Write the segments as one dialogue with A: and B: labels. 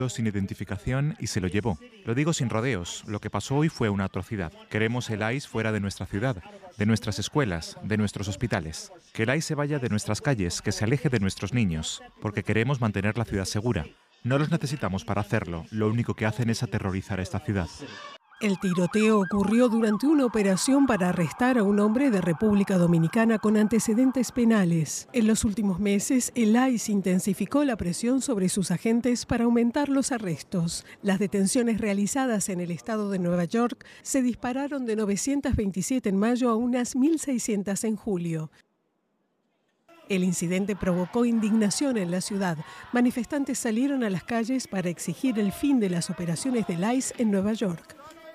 A: sin identificación y se lo llevó. Lo digo sin rodeos, lo que pasó hoy fue una atrocidad. Queremos el ICE fuera de nuestra ciudad, de nuestras escuelas, de nuestros hospitales. Que el ICE se vaya de nuestras calles, que se aleje de nuestros niños, porque queremos mantener la ciudad segura. No los necesitamos para hacerlo, lo único que hacen es aterrorizar a esta ciudad.
B: El tiroteo ocurrió durante una operación para arrestar a un hombre de República Dominicana con antecedentes penales. En los últimos meses, el ICE intensificó la presión sobre sus agentes para aumentar los arrestos. Las detenciones realizadas en el estado de Nueva York se dispararon de 927 en mayo a unas 1.600 en julio. El incidente provocó indignación en la ciudad. Manifestantes salieron a las calles para exigir el fin de las operaciones del ICE en Nueva York.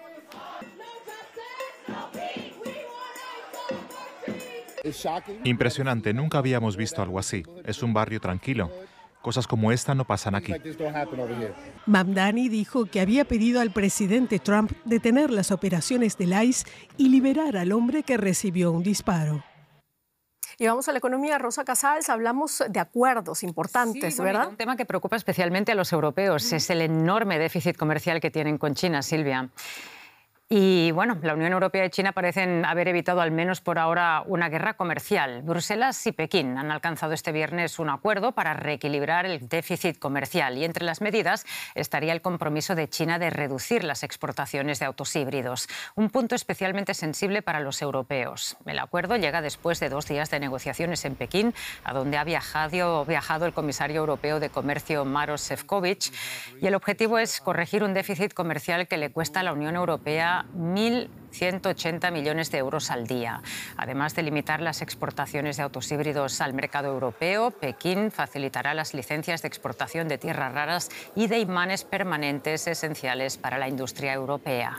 A: Impresionante, nunca habíamos visto algo así. Es un barrio tranquilo. Cosas como esta no pasan aquí.
B: Mamdani dijo que había pedido al presidente Trump detener las operaciones del ICE y liberar al hombre que recibió un disparo.
C: Y vamos a la economía. Rosa Casals, hablamos de acuerdos importantes,
D: sí,
C: ¿verdad?
D: Un tema que preocupa especialmente a los europeos es el enorme déficit comercial que tienen con China, Silvia. Y bueno, la Unión Europea y China parecen haber evitado al menos por ahora una guerra comercial. Bruselas y Pekín han alcanzado este viernes un acuerdo para reequilibrar el déficit comercial y entre las medidas estaría el compromiso de China de reducir las exportaciones de autos híbridos, un punto especialmente sensible para los europeos. El acuerdo llega después de 2 días de negociaciones en Pekín, a donde ha viajado el comisario europeo de Comercio Maroš Šefčovič, y el objetivo es corregir un déficit comercial que le cuesta a la Unión Europea 1.180 millones de euros al día. Además de limitar las exportaciones de autos híbridos al mercado europeo, Pekín facilitará las licencias de exportación de tierras raras y de imanes permanentes esenciales para la industria europea.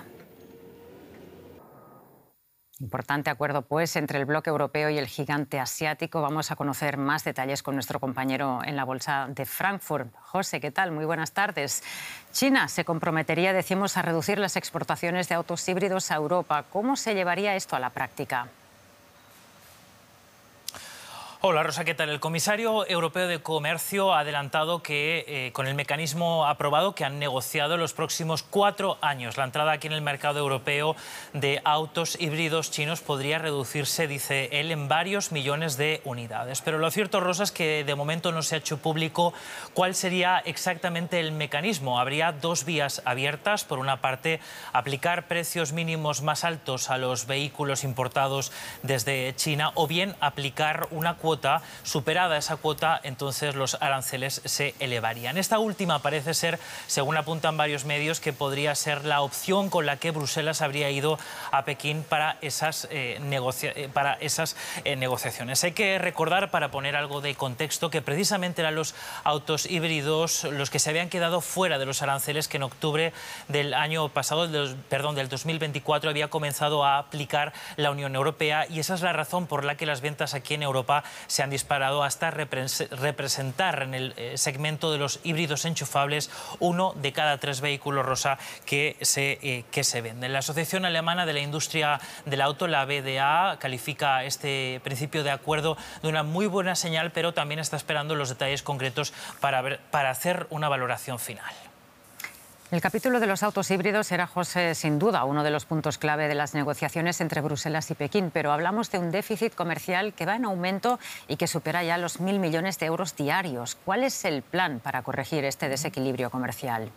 D: Importante acuerdo, pues, entre el bloque europeo y el gigante asiático. Vamos a conocer más detalles con nuestro compañero en la Bolsa de Frankfurt. José, ¿qué tal? Muy buenas tardes. China se comprometería, decimos, a reducir las exportaciones de autos híbridos a Europa. ¿Cómo se llevaría esto a la práctica?
E: Hola Rosa, ¿qué tal? El comisario europeo de Comercio ha adelantado que con el mecanismo aprobado que han negociado los próximos 4 años la entrada aquí en el mercado europeo de autos híbridos chinos podría reducirse, dice él, en varios millones de unidades. Pero lo cierto, Rosa, es que de momento no se ha hecho público cuál sería exactamente el mecanismo. Habría 2 vías abiertas. Por una parte, aplicar precios mínimos más altos a los vehículos importados desde China o bien aplicar una cuota. Superada esa cuota, entonces los aranceles se elevarían. Esta última parece ser, según apuntan varios medios, que podría ser la opción con la que Bruselas habría ido a Pekín para esas negociaciones. Hay que recordar, para poner algo de contexto, que precisamente eran los autos híbridos los que se habían quedado fuera de los aranceles que en octubre del año pasado, del 2024, había comenzado a aplicar la Unión Europea, y esa es la razón por la que las ventas aquí en Europa se han disparado hasta representar en el segmento de los híbridos enchufables 1 de cada 3 vehículos, Rosa, que se venden. La Asociación Alemana de la Industria del Auto, la VDA, califica este principio de acuerdo de una muy buena señal, pero también está esperando los detalles concretos para hacer una valoración final.
D: El capítulo de los autos híbridos era, José, sin duda uno de los puntos clave de las negociaciones entre Bruselas y Pekín, pero hablamos de un déficit comercial que va en aumento y que supera ya los 1.000 millones de euros diarios. ¿Cuál es el plan para corregir este desequilibrio comercial?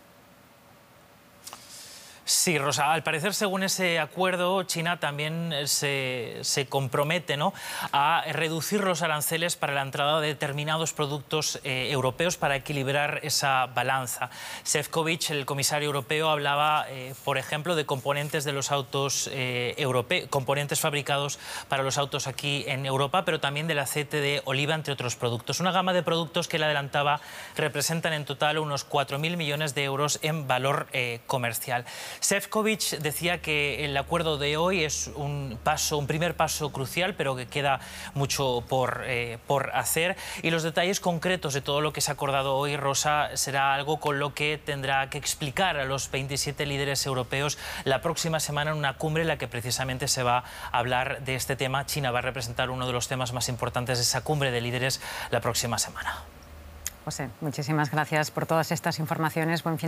E: Sí, Rosa, al parecer, según ese acuerdo, China también se compromete, ¿no?, a reducir los aranceles para la entrada de determinados productos europeos para equilibrar esa balanza. Šefčovič, el comisario europeo, hablaba, por ejemplo, de componentes de los autos europeos, componentes fabricados para los autos aquí en Europa, pero también del aceite de oliva, entre otros productos. Una gama de productos que, él adelantaba, representan en total unos 4.000 millones de euros en valor comercial. Šefčovič decía que el acuerdo de hoy es un primer paso crucial, pero que queda mucho por hacer. Y los detalles concretos de todo lo que se ha acordado hoy, Rosa, será algo con lo que tendrá que explicar a los 27 líderes europeos la próxima semana en una cumbre en la que precisamente se va a hablar de este tema. China va a representar uno de los temas más importantes de esa cumbre de líderes la próxima semana.
D: José, muchísimas gracias por todas estas informaciones. Buen fin.